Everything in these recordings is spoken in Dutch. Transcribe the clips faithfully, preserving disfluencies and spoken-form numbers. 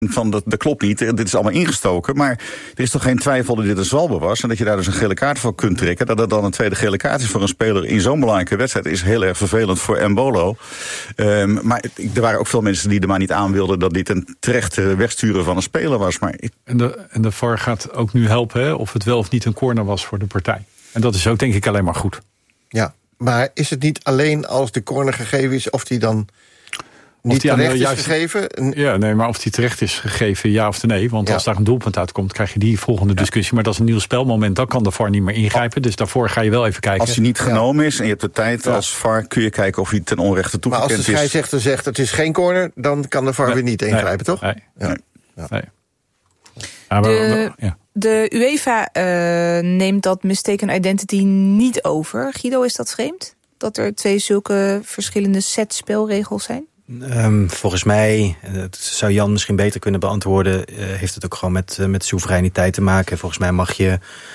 van dat, dat klopt niet, dit is allemaal ingestoken. Maar er is toch geen twijfel dat dit een zwalbe was en dat je daar dus een gele kaart voor kunt trekken. Dat het dan een tweede gele kaart is voor een speler in zo'n belangrijke wedstrijd is heel erg vervelend voor Embolo. Um, maar het, er waren ook veel mensen die er maar niet aan wilden dat dit een terechte wegsturen van een speler was. Maar ik... en, de, en de V A R gaat ook nu helpen, hè, of het wel of niet een corner was voor de partij. En dat is ook denk ik alleen maar goed. Ja, maar is het niet alleen als de corner gegeven is of die dan niet die terecht is juist, gegeven? Ja, nee, maar of die terecht is gegeven, ja of nee. Want ja. als daar een doelpunt uitkomt, krijg je die volgende discussie. Ja. Maar dat is een nieuw spelmoment, dan kan de V A R niet meer ingrijpen. Dus daarvoor ga je wel even kijken. Als hij niet genomen is en je hebt de tijd ja. als V A R, kun je kijken of hij ten onrechte toegekend is. Maar als de scheidsrechter is... zegt het is geen corner, dan kan de V A R nee. weer niet ingrijpen, nee. toch? Nee. Ja. nee. Ja. nee. Ja, de, ja. de UEFA uh, neemt dat mistaken identity niet over. Guido, is dat vreemd? Dat er twee zulke verschillende set spelregels zijn? Um, volgens mij, dat zou Jan misschien beter kunnen beantwoorden, uh, heeft het ook gewoon met, uh, met soevereiniteit te maken. Volgens mij mag je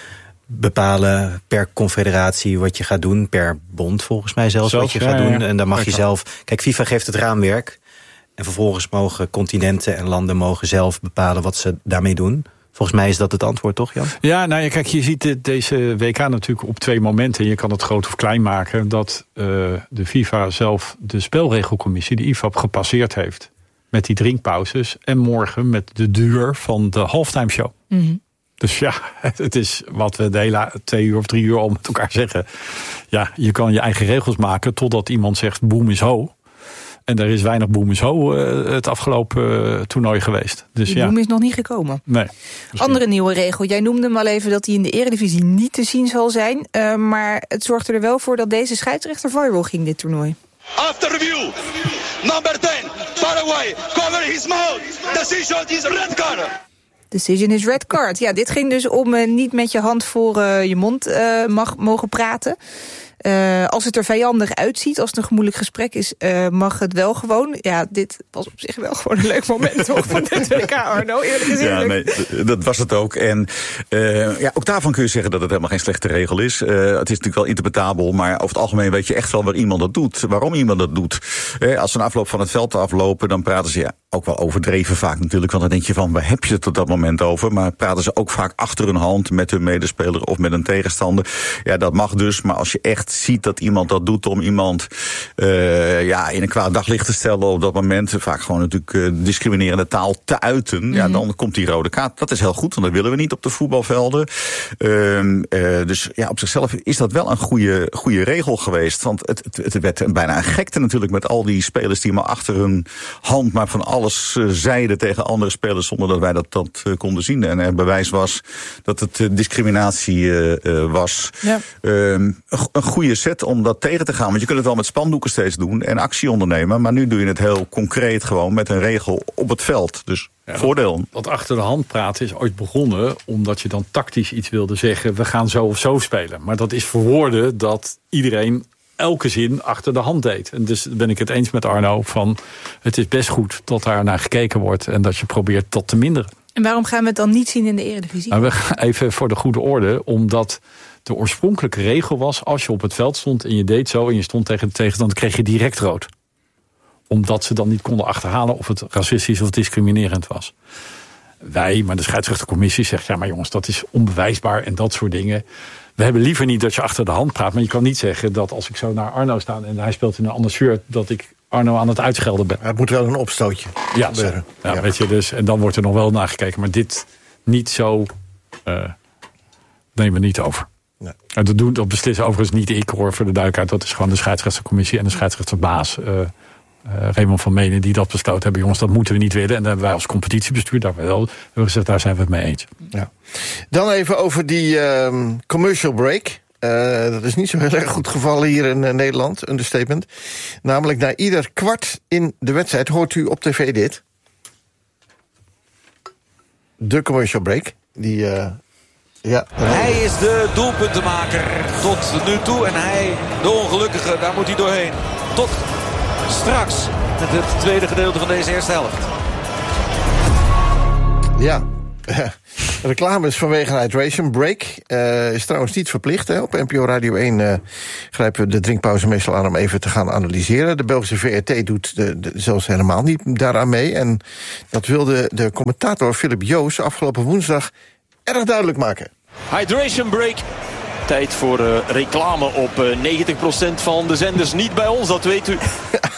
bepalen per confederatie wat je gaat doen, per bond volgens mij zelfs Zelf, wat je ja, gaat doen. Ja. En dan mag je zelf... Kijk, FIFA geeft het raamwerk en vervolgens mogen continenten en landen mogen zelf bepalen wat ze daarmee doen. Volgens mij is dat het antwoord, toch, Jan? Ja, nou ja, kijk, je ziet dit, deze W K natuurlijk op twee momenten. Je kan het groot of klein maken dat uh, de FIFA zelf de spelregelcommissie, de I F A B, gepasseerd heeft met die drinkpauzes en morgen met de duur van de halftime show. Mm-hmm. Dus ja, het is wat we de hele twee uur of drie uur al met elkaar zeggen. Ja, je kan je eigen regels maken totdat iemand zegt boem is ho. En er is weinig boem is ho uh, het afgelopen uh, toernooi geweest. Dus die ja. boem is nog niet gekomen. Nee. Andere nieuwe regel. Jij noemde hem al even dat hij in de Eredivisie niet te zien zal zijn. Uh, maar het zorgde er wel voor dat deze scheidsrechter viral ging dit toernooi. After review, number ten, Paraguay, cover his mouth. Decision is red card. Decision is red card. Ja, dit ging dus om uh, niet met je hand voor uh, je mond uh, mag, mogen praten. Uh, als het er vijandig uitziet, als het een gemoedelijk gesprek is, uh, mag het wel gewoon. Ja, dit was op zich wel gewoon een leuk moment toch van dit W K, Arno, eerlijk gezegd. Ja, nee, dat was het ook. En uh, ja, ook daarvan kun je zeggen dat het helemaal geen slechte regel is. Uh, het is natuurlijk wel interpretabel, maar over het algemeen weet je echt wel waar iemand dat doet. Waarom iemand dat doet. Uh, als ze een afloop van het veld aflopen, dan praten ze ja, ook wel overdreven vaak natuurlijk. Want dan denk je van, waar heb je het op dat moment over? Maar praten ze ook vaak achter hun hand met hun medespeler of met een tegenstander. Ja, dat mag dus, maar als je echt ziet dat iemand dat doet om iemand uh, ja, in een kwaad daglicht te stellen op dat moment, vaak gewoon natuurlijk uh, discriminerende taal te uiten, mm-hmm. ja, dan komt die rode kaart. Dat is heel goed, want dat willen we niet op de voetbalvelden. Uh, uh, dus ja, op zichzelf is dat wel een goede, goede regel geweest. Want het, het, het werd bijna een gekte natuurlijk met al die spelers die maar achter hun hand maar van alles uh, zeiden tegen andere spelers zonder dat wij dat, dat uh, konden zien. En er bewijs was dat het uh, discriminatie uh, uh, was. Ja. Uh, een, een goede set om dat tegen te gaan. Want je kunt het wel met spandoeken steeds doen en actie ondernemen. Maar nu doe je het heel concreet gewoon met een regel op het veld. Dus ja, voordeel. Dat, dat achter de hand praten is ooit begonnen omdat je dan tactisch iets wilde zeggen. We gaan zo of zo spelen. Maar dat is verwoorden dat iedereen elke zin achter de hand deed. En dus ben ik het eens met Arno van het is best goed dat daar naar gekeken wordt en dat je probeert dat te minderen. En waarom gaan we het dan niet zien in de Eredivisie? Nou, we gaan even voor de goede orde, omdat de oorspronkelijke regel was, als je op het veld stond en je deed zo en je stond tegen de tegenstander, kreeg je direct rood. Omdat ze dan niet konden achterhalen of het racistisch of discriminerend was. Wij, maar de scheidsrechtercommissie zegt, ja maar jongens, dat is onbewijsbaar en dat soort dingen. We hebben liever niet dat je achter de hand praat, maar je kan niet zeggen dat als ik zo naar Arno sta en hij speelt in een ander shirt, dat ik Arno aan het uitschelden ben. Het moet wel een opstootje ja, gebeuren. Ja, ja, weet je, dus, en dan wordt er nog wel naar gekeken, maar dit niet zo uh, nemen we niet over. Nee. En dat, doen, dat beslissen overigens niet ik, hoor, voor de duidelijkheid. Dat is gewoon de scheidsrechtercommissie en de scheidsrechterbaas, uh, uh, Raymond van Menen, die dat besloten hebben. Jongens, dat moeten we niet willen. En dan hebben wij als competitiebestuur daar wel hebben gezegd, daar zijn we het mee eens. Ja. Dan even over die uh, commercial break. Uh, dat is niet zo heel erg goed gevallen hier in uh, Nederland, understatement. Namelijk, na ieder kwart in de wedstrijd hoort u op tv dit. De commercial break. Die... Uh, Ja. Hij is de doelpuntenmaker tot nu toe. En hij, de ongelukkige, daar moet hij doorheen. Tot straks met het tweede gedeelte van deze eerste helft. Ja. Reclame is vanwege een hydration break. Uh, is trouwens niet verplicht. Hè. Op N P O Radio één uh, grijpen we de drinkpauze meestal aan om even te gaan analyseren. De Belgische V R T doet de, de, zelfs helemaal niet daaraan mee. En dat wilde de commentator Philip Joos afgelopen woensdag erg duidelijk maken. Hydration break. Tijd voor uh, reclame op uh, negentig procent van de zenders. Niet bij ons, dat weet u.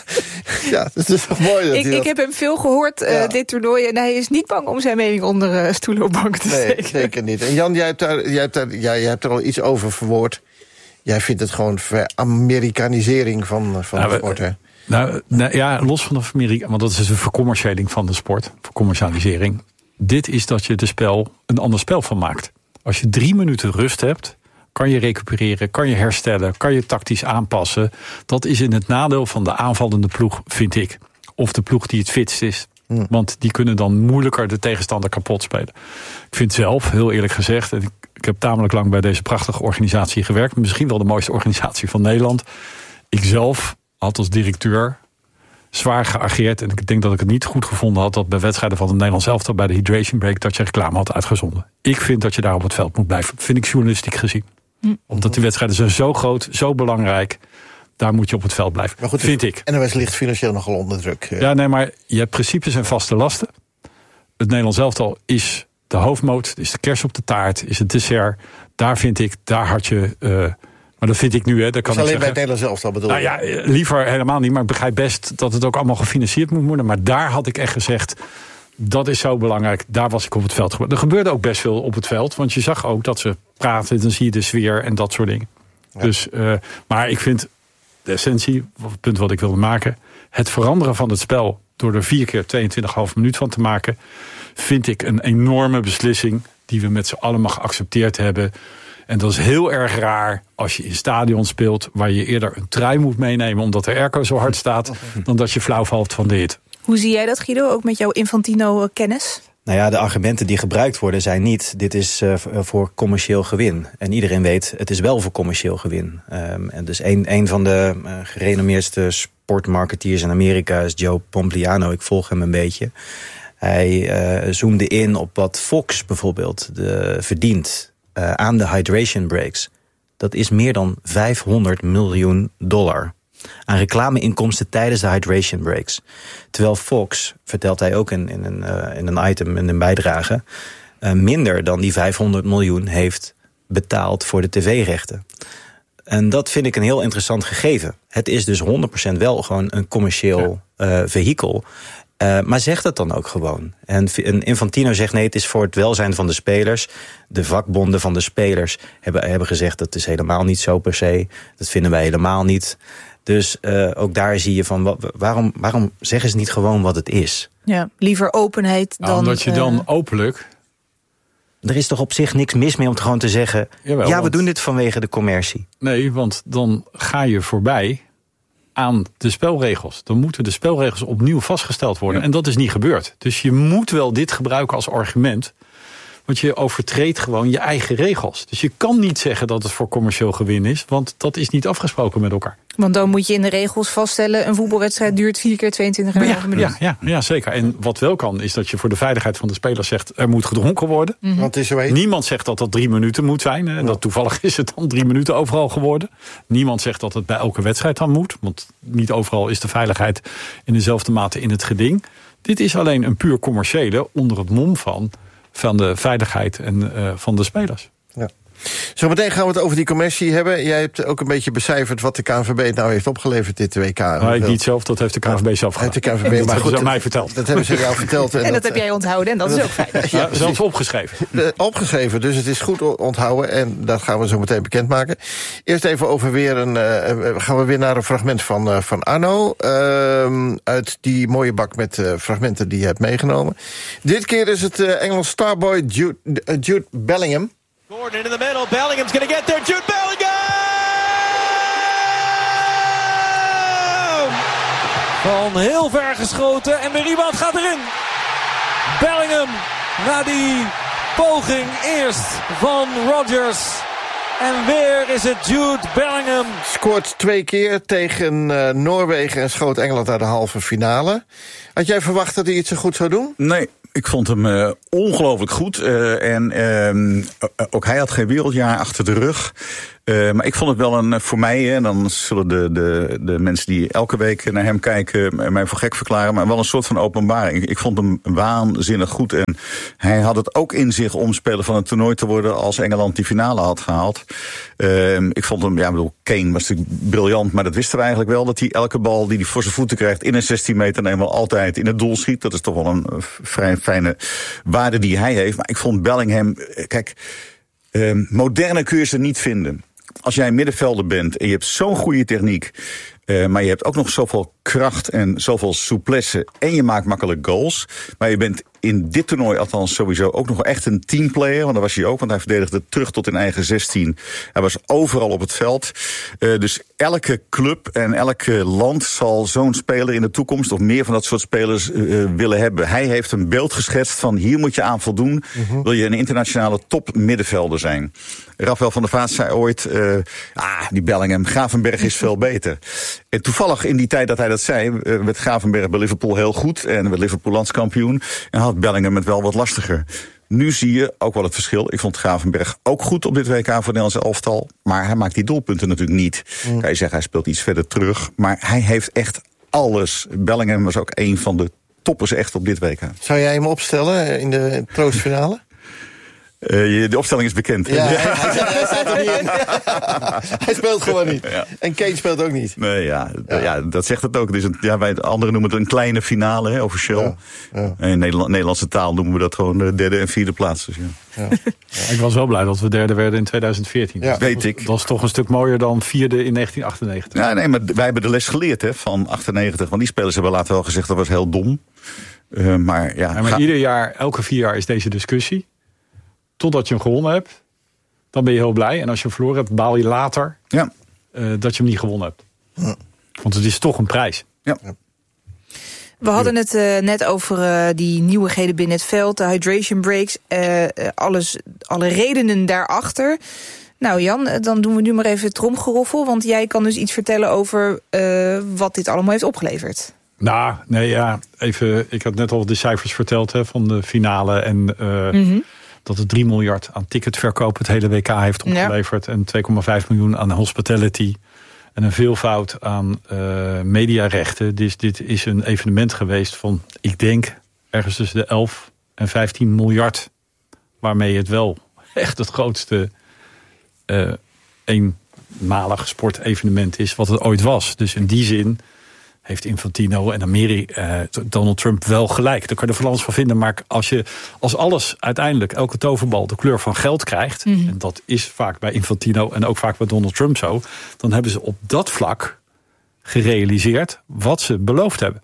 Ja, dat is toch mooi. Dat ik, dat... ik heb hem veel gehoord, uh, ja. dit toernooi. En hij is niet bang om zijn mening onder uh, stoelen op banken te nee, steken. Nee, zeker niet. En Jan, jij hebt, daar, jij, hebt daar, ja, jij hebt er al iets over verwoord. Jij vindt het gewoon ver-Amerikanisering van, van nou, de sport, hè? Nou, nou ja, los van de familie, want dat is dus een vercommerciëling van de sport. Vercommercialisering. Dit is dat je de spel een ander spel van maakt. Als je drie minuten rust hebt, kan je recupereren, kan je herstellen, kan je tactisch aanpassen. Dat is in het nadeel van de aanvallende ploeg, vind ik. Of de ploeg die het fitst is. Hmm. Want die kunnen dan moeilijker de tegenstander kapot spelen. Ik vind zelf, heel eerlijk gezegd, en ik, ik heb tamelijk lang bij deze prachtige organisatie gewerkt. Misschien wel de mooiste organisatie van Nederland. Ik zelf had als directeur zwaar geageerd. En ik denk dat ik het niet goed gevonden had dat bij wedstrijden van het Nederlands elftal bij de hydration break dat je reclame had uitgezonden. Ik vind dat je daar op het veld moet blijven. Vind ik journalistiek gezien. Hm. Omdat die wedstrijden zijn zo groot, zo belangrijk. Daar moet je op het veld blijven, maar goed, vind ik. En N O S ligt financieel nogal onder druk. Ja, nee, maar je hebt principes en vaste lasten. Het Nederlands elftal is de hoofdmoot, is de kers op de taart, is het dessert. Daar vind ik, daar had je... Uh, maar dat vind ik nu, hè. Dat kan dus ik alleen zeggen. bij het Nederlands elftal bedoel nou ja, liever helemaal niet. Maar ik begrijp best dat het ook allemaal gefinancierd moet worden. Maar daar had ik echt gezegd, dat is zo belangrijk. Daar was ik op het veld. Er gebeurde ook best veel op het veld. Want je zag ook dat ze praten, dan zie je de sfeer en dat soort dingen. Ja. Dus, uh, maar ik vind de essentie, het punt wat ik wilde maken, het veranderen van het spel door er vier keer tweeëntwintig komma vijf minuut van te maken, vind ik een enorme beslissing die we met z'n allen maar geaccepteerd hebben. En dat is heel erg raar als je in stadion speelt, waar je eerder een trui moet meenemen omdat de airco zo hard staat, dan dat je flauw valt van de hit. Hoe zie jij dat, Guido, ook met jouw Infantino-kennis? Nou ja, de argumenten die gebruikt worden zijn niet, dit is uh, voor commercieel gewin. En iedereen weet, het is wel voor commercieel gewin. Um, en dus een, een van de uh, gerenommeerdste sportmarketeers in Amerika is Joe Pompliano. Ik volg hem een beetje. Hij uh, zoomde in op wat Fox bijvoorbeeld de, verdient uh, aan de hydration breaks. Dat is meer dan vijfhonderd miljoen dollar. Aan reclameinkomsten tijdens de hydration breaks. Terwijl Fox, vertelt hij ook in, in, een, uh, in een item, in een bijdrage, Uh, minder dan die vijfhonderd miljoen heeft betaald voor de tv-rechten. En dat vind ik een heel interessant gegeven. Het is dus honderd procent wel gewoon een commercieel uh, vehikel. Uh, maar zeg dat dan ook gewoon. En Infantino zegt nee, het is voor het welzijn van de spelers. De vakbonden van de spelers hebben, hebben gezegd dat is helemaal niet zo per se. Dat vinden wij helemaal niet. Dus uh, ook daar zie je van, waarom, waarom zeggen ze niet gewoon wat het is? Ja, liever openheid dan... Nou, omdat je dan uh... openlijk... Er is toch op zich niks mis mee om te gewoon te zeggen, Jawel, ja, we want... doen dit vanwege de commercie. Nee, want dan ga je voorbij aan de spelregels. Dan moeten de spelregels opnieuw vastgesteld worden. Ja. En dat is niet gebeurd. Dus je moet wel dit gebruiken als argument. Want je overtreedt gewoon je eigen regels. Dus je kan niet zeggen dat het voor commercieel gewin is. Want dat is niet afgesproken met elkaar. Want dan moet je in de regels vaststellen, een voetbalwedstrijd duurt vier keer tweeëntwintig komma vijf minuten. Ja, ja, ja, zeker. En wat wel kan, is dat je voor de veiligheid van de spelers zegt, er moet gedronken worden. Mm-hmm. Want is er Niemand zegt dat dat drie minuten moet zijn. En dat toevallig is het dan drie minuten overal geworden. Niemand zegt dat het bij elke wedstrijd dan moet. Want niet overal is de veiligheid in dezelfde mate in het geding. Dit is alleen een puur commerciële onder het mom van, van de veiligheid en uh, van de spelers. Ja. Zometeen gaan we het over die commercie hebben. Jij hebt ook een beetje becijferd wat de K N V B nou heeft opgeleverd dit W K. Nou, ik niet zelf, dat heeft de K N V B zelf gedaan. De K N V B, maar dat goed, hebben ze aan mij verteld. Dat hebben ze jou verteld. En, en dat, dat dat heb jij onthouden en dat is ook fijn. Ja, ja, zelfs opgeschreven. Opgeschreven, dus het is goed onthouden en dat gaan we zo meteen bekendmaken. Eerst even over weer een, uh, gaan we weer naar een fragment van, uh, van Arno. Uh, uit die mooie bak met uh, fragmenten die je hebt meegenomen. Dit keer is het uh, Engels starboy Jude, uh, Jude Bellingham. Gordon in the middle, Bellingham's going to get there, Jude Bellingham! Van heel ver geschoten en de rebound gaat erin. Bellingham na die poging eerst van Rodgers. En weer is het Jude Bellingham. Scoort twee keer tegen uh, Noorwegen en schoot Engeland naar de halve finale. Had jij verwacht dat hij iets zo goed zou doen? Nee. Ik vond hem uh, ongelooflijk goed. Uh, en uh, ook hij had geen wereldjaar achter de rug. Uh, maar ik vond het wel een, voor mij, en dan zullen de, de, de mensen die elke week naar hem kijken mij voor gek verklaren, maar wel een soort van openbaring. Ik, ik vond hem waanzinnig goed. En hij had het ook in zich om speler van het toernooi te worden als Engeland die finale had gehaald. Uh, ik vond hem, ja, ik bedoel, Kane was natuurlijk briljant, maar dat wisten we eigenlijk wel, dat hij elke bal die hij voor zijn voeten krijgt in een zestien meter eenmaal altijd in het doel schiet. Dat is toch wel een vrij fijne waarde die hij heeft. Maar ik vond Bellingham, kijk, uh, moderne kun je ze niet vinden. Als jij middenvelder bent en je hebt zo'n goede techniek, uh, maar je hebt ook nog zoveel kracht en zoveel souplesse en je maakt makkelijk goals, maar je bent in dit toernooi althans sowieso ook nog echt een teamplayer, want dat was hij ook, want hij verdedigde terug tot in eigen zestien. Hij was overal op het veld. Uh, dus elke club en elke land zal zo'n speler in de toekomst of meer van dat soort spelers uh, willen hebben. Hij heeft een beeld geschetst van hier moet je aan voldoen, uh-huh. wil je een internationale top middenvelder zijn. Rafael van der Vaart zei ooit, uh, ah, die Bellingham, Gravenberch is veel beter. En toevallig in die tijd dat hij dat zei, uh, werd Gravenberch bij Liverpool heel goed en werd Liverpool landskampioen en had Bellingham het wel wat lastiger. Nu zie je ook wel het verschil. Ik vond Gravenberch ook goed op dit W K voor het Nederlandse elftal, maar hij maakt die doelpunten natuurlijk niet. Mm. Kan je zeggen, hij speelt iets verder terug, maar hij heeft echt alles. Bellingham was ook een van de toppers echt op dit W K. Zou jij hem opstellen in de troostfinale? Uh, de opstelling is bekend. Ja, hij, hij, hij staat er niet in. Hij speelt gewoon niet. Ja. En Kane speelt ook niet. Nee, ja, ja. ja dat zegt het ook. Het is een, ja, wij anderen noemen het een kleine finale, hè, officieel. Ja, ja. En in Nederland, Nederlandse taal noemen we dat gewoon de derde en vierde plaats. Dus, ja. Ja. Ja. Ik was wel blij dat we derde werden in tweeduizend veertien. Ja. Dat Weet was, ik. Dat is toch een stuk mooier dan vierde in negentien achtennegentig. Ja, nee, maar wij hebben de les geleerd hè, van achtennegentig. Want die spelers hebben later wel gezegd dat was heel dom. Uh, maar ja, ja maar ga... ieder jaar, elke vier jaar is deze discussie. Totdat je hem gewonnen hebt, dan ben je heel blij. En als je hem verloren hebt, baal je later ja. uh, dat je hem niet gewonnen hebt. Ja. Want het is toch een prijs. Ja. We hadden het uh, net over uh, die nieuwigheden binnen het veld, de hydration breaks, uh, alles, alle redenen daarachter. Nou Jan, dan doen we nu maar even het tromgeroffel, want jij kan dus iets vertellen over uh, wat dit allemaal heeft opgeleverd. Nou, nee, ja, even. Ik had net al de cijfers verteld hè, van de finale en uh, mm-hmm. dat het drie miljard aan ticketverkoop het hele W K heeft opgeleverd. Ja. En twee komma vijf miljoen aan hospitality. En een veelvoud aan uh, mediarechten. Dus dit is een evenement geweest van, ik denk, ergens tussen de elf en vijftien miljard. Waarmee het wel echt het grootste uh, eenmalig sportevenement is wat het ooit was. Dus in die zin heeft Infantino en Amerika, uh, Donald Trump wel gelijk. Daar kan je er van alles van vinden. Maar als, je, als alles uiteindelijk, elke toverbal, de kleur van geld krijgt, mm-hmm. en dat is vaak bij Infantino en ook vaak bij Donald Trump zo, dan hebben ze op dat vlak gerealiseerd wat ze beloofd hebben.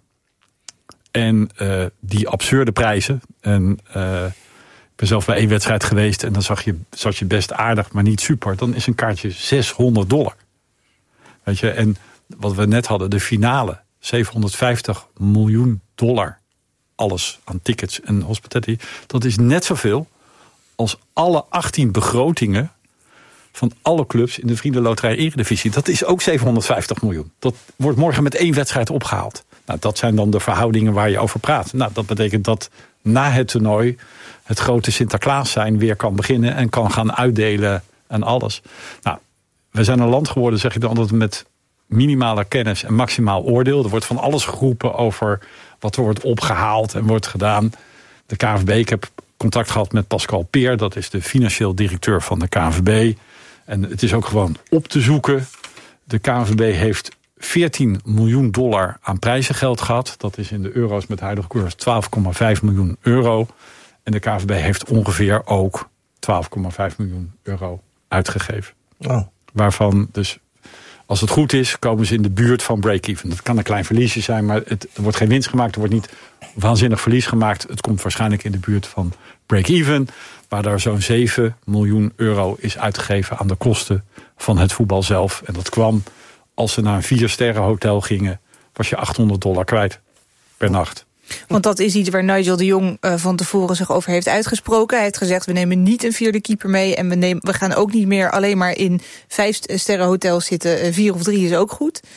En uh, die absurde prijzen. En uh, ik ben zelf bij één wedstrijd geweest en dan zag je, zat je best aardig, maar niet super. Dan is een kaartje zeshonderd dollar. Weet je, en wat we net hadden, de finale. zevenhonderdvijftig miljoen dollar. Alles aan tickets en hospitality. Dat is net zoveel als alle achttien begrotingen van alle clubs in de Vriendenloterij Eredivisie. Dat is ook zevenhonderdvijftig miljoen. Dat wordt morgen met één wedstrijd opgehaald. Nou, dat zijn dan de verhoudingen waar je over praat. Nou, dat betekent dat na het toernooi het grote Sinterklaas zijn weer kan beginnen en kan gaan uitdelen en alles. Nou, we zijn een land geworden, zeg ik dan altijd, met minimale kennis en maximaal oordeel. Er wordt van alles geroepen over wat er wordt opgehaald en wordt gedaan. De K N V B, ik heb contact gehad met Pascal Peer, dat is de financieel directeur van de K N V B. En het is ook gewoon op te zoeken. De K N V B heeft veertien miljoen dollar aan prijzengeld gehad. Dat is in de euro's met huidige koers twaalf komma vijf miljoen euro. En de K N V B heeft ongeveer ook twaalf komma vijf miljoen euro uitgegeven. Oh. Waarvan dus, als het goed is, komen ze in de buurt van break-even. Dat kan een klein verliesje zijn, maar het, er wordt geen winst gemaakt. Er wordt niet waanzinnig verlies gemaakt. Het komt waarschijnlijk in de buurt van break-even. Waar daar zo'n zeven miljoen euro is uitgegeven aan de kosten van het voetbal zelf. En dat kwam, als ze naar een vier sterren hotel gingen, was je achthonderd dollar kwijt per nacht. Want dat is iets waar Nigel de Jong uh, van tevoren zich over heeft uitgesproken. Hij heeft gezegd, we nemen niet een vierde keeper mee. En we, nemen, we gaan ook niet meer alleen maar in vijf sterren hotels zitten. Uh, vier of drie is ook goed.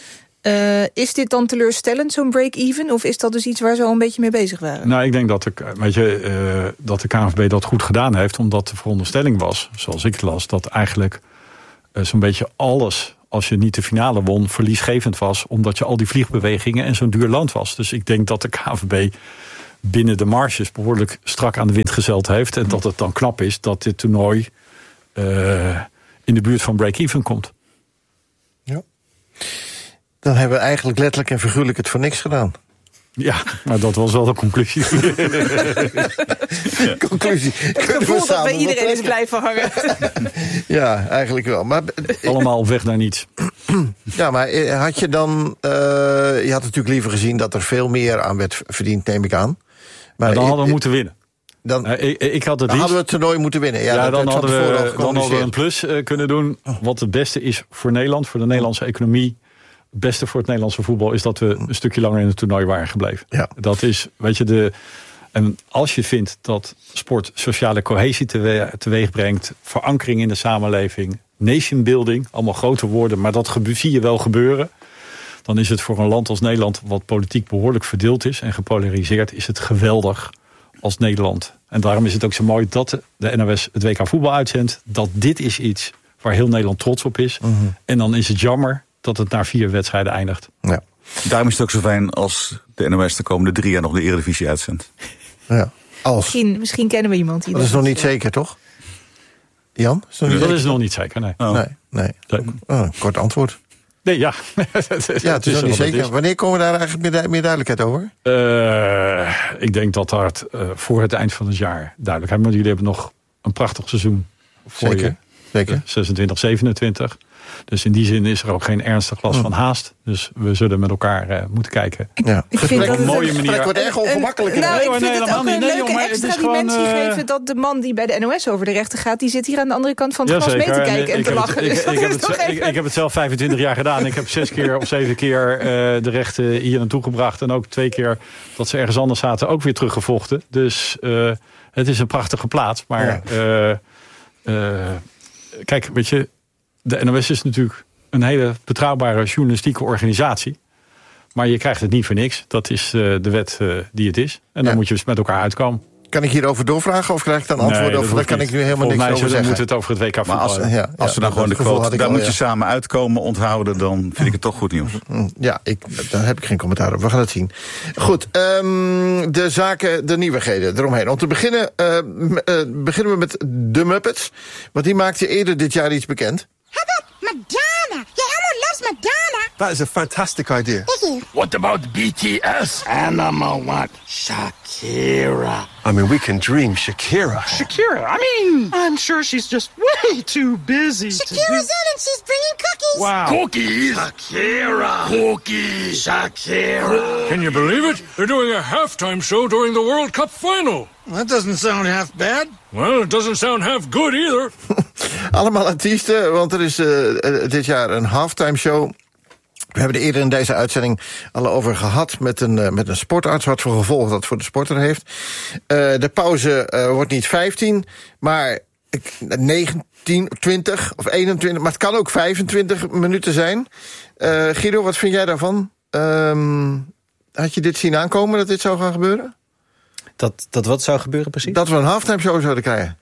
Uh, is dit dan teleurstellend, zo'n break-even? Of is dat dus iets waar ze al een beetje mee bezig waren? Nou, ik denk dat de, weet je, uh, dat de K N V B dat goed gedaan heeft. Omdat de veronderstelling was, zoals ik het las, dat eigenlijk uh, zo'n beetje alles, als je niet de finale won, verliesgevend was. Omdat je al die vliegbewegingen en zo'n duur land was. Dus ik denk dat de K N V B binnen de marges behoorlijk strak aan de wind gezeld heeft. En dat het dan knap is dat dit toernooi uh, in de buurt van break-even komt. Ja. Dan hebben we eigenlijk letterlijk en figuurlijk het voor niks gedaan. Ja, maar dat was wel de conclusie. ja. Conclusie. Het gevoel dat bij iedereen is blijven hangen. Ja, eigenlijk wel. Maar, allemaal op weg naar niets. Ja, maar had je dan... Uh, je had natuurlijk liever gezien dat er veel meer aan werd verdiend, neem ik aan. Maar ja, dan hadden we ik, moeten winnen. Dan, uh, ik, ik had het dan liefst, hadden we het toernooi moeten winnen. Ja, ja dat dan, hadden we, dan hadden we een plus uh, kunnen doen. Wat het beste is voor Nederland, voor de Nederlandse economie. Het beste voor het Nederlandse voetbal is dat we een stukje langer in het toernooi waren gebleven. Ja. Dat is, weet je, de. En als je vindt dat sport sociale cohesie tewe, teweeg brengt, verankering in de samenleving, nation building, allemaal grote woorden, maar dat gebe, zie je wel gebeuren. Dan is het voor een land als Nederland, wat politiek behoorlijk verdeeld is en gepolariseerd, is het geweldig als Nederland. En daarom is het ook zo mooi dat de N O S het W K voetbal uitzendt. Dat dit is iets waar heel Nederland trots op is. Mm-hmm. En dan is het jammer dat het na vier wedstrijden eindigt. Ja. Daarom is het ook zo fijn als de N O S de komende drie jaar nog de Eredivisie uitzendt. Ja, als. Misschien, misschien kennen we iemand die dat is nog niet zeker, toch? Jan? Is nog niet dat zeker? is nog niet zeker, nee. Oh. Nee, nee. nee. Oh, kort antwoord. Nee, ja. ja, het is nog niet zeker. Wanneer komen we daar eigenlijk meer, meer duidelijkheid over? Uh, ik denk dat dat uh, voor het eind van het jaar duidelijk is. Want jullie hebben nog een prachtig seizoen voor zeker. je. Zeker. zesentwintig, zevenentwintig. Dus in die zin is er ook geen ernstig last van haast. Dus we zullen met elkaar uh, moeten kijken. Ja. Ik vind dat op een mooie manier. Het wordt erg ongemakkelijk. Nou, ik vind nee, het ook niet. een Nee, leuke joh, extra gewoon, dimensie uh... geven dat de man die bij de N O S over de rechter gaat, die zit hier aan de andere kant van het ja, glas zeker. mee te kijken en, en te lachen. Het, dus ik, ik, heb het, even... ik, ik heb het zelf vijfentwintig jaar gedaan. Ik heb zes keer of zeven keer uh, de rechten hier naartoe gebracht. En ook twee keer dat ze ergens anders zaten ook weer teruggevochten. Dus uh, het is een prachtige plaats. Maar ja. uh, uh, kijk, weet je, de N O S is natuurlijk een hele betrouwbare journalistieke organisatie. Maar je krijgt het niet voor niks. Dat is uh, de wet uh, die het is. En dan ja. moet je dus met elkaar uitkomen. Kan ik hierover doorvragen of krijg ik dan antwoorden? Nee, of daar kan niet. ik nu helemaal Volgens niks over zeggen? Dan moeten we het over het W K voetbal. Als, ja, als ja, we dan gewoon de quote, daar moet je ja. samen uitkomen, onthouden, dan vind ik het toch goed nieuws. Ja, ik, daar heb ik geen commentaar op. We gaan het zien. Goed, um, de zaken, de nieuwigheden eromheen. Om te beginnen, uh, uh, beginnen we met de Muppets. Want die maakte eerder dit jaar iets bekend. How about Madonna? Yeah, Elmo loves Madonna. That is a fantastic idea. Thank you. What about B T S? Animal what? Shakira. I mean, we can dream Shakira. Shakira? I mean, I'm sure she's just way too busy Shakira's to do... in and she's bringing cookies. Wow. Cookies? Shakira. Cookies. Shakira. Can you believe it? They're doing a halftime show during the World Cup final. That doesn't sound half bad. Well, it doesn't sound half good either. Allemaal artiesten, want er is uh, dit jaar een halftime show. We hebben er eerder in deze uitzending al over gehad met een, uh, met een sportarts, wat voor gevolgen dat voor de sporter heeft. Uh, de pauze uh, wordt niet vijftien, maar negentien, twintig of eenentwintig, maar het kan ook vijfentwintig minuten zijn. Uh, Guido, wat vind jij daarvan? Um, had je dit zien aankomen dat dit zou gaan gebeuren? Dat, dat wat zou gebeuren precies? Dat we een halftime show zouden krijgen.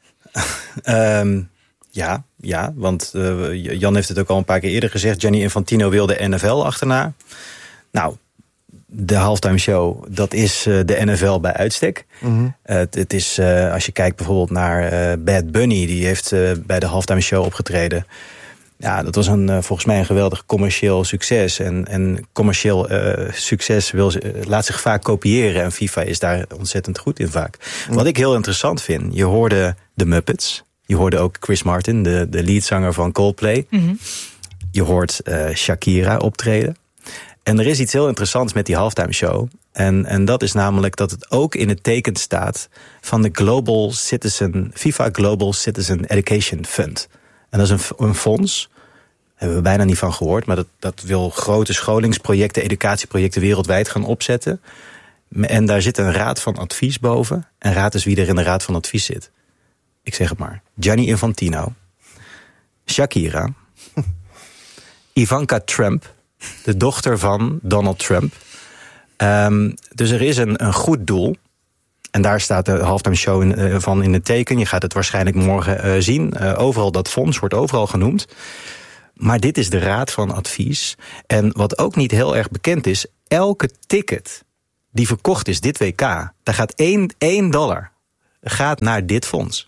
um, ja, ja, want uh, Jan heeft het ook al een paar keer eerder gezegd. Gianni Infantino wil de N F L achterna. Nou, de halftime show, dat is uh, de N F L bij uitstek. Mm-hmm. Uh, het, het is, uh, als je kijkt bijvoorbeeld naar uh, Bad Bunny, die heeft uh, bij de halftime show opgetreden. Ja, dat was een, uh, volgens mij een geweldig commercieel succes. En, en commercieel uh, succes wil, uh, laat zich vaak kopiëren. En FIFA is daar ontzettend goed in vaak. Mm. Wat ik heel interessant vind, je hoorde de Muppets. Je hoorde ook Chris Martin, de, de leadzanger van Coldplay. Mm-hmm. Je hoort uh, Shakira optreden. En er is iets heel interessants met die halftime show. En, en dat is namelijk dat het ook in het teken staat van de Global Citizen, FIFA Global Citizen Education Fund. En dat is een, een fonds, daar hebben we bijna niet van gehoord, maar dat, dat wil grote scholingsprojecten, educatieprojecten wereldwijd gaan opzetten. En daar zit een raad van advies boven. En raad is wie er in de raad van advies zit. Ik zeg het maar. Gianni Infantino, Shakira, Ivanka Trump De dochter van Donald Trump. Um, dus er is een, een goed doel. En daar staat de halftime show in, uh, van in het teken. Je gaat het waarschijnlijk morgen uh, zien. Uh, overal dat fonds wordt overal genoemd. Maar dit is de raad van advies. En wat ook niet heel erg bekend is, elke ticket die verkocht is dit W K, daar gaat één dollar gaat naar dit fonds.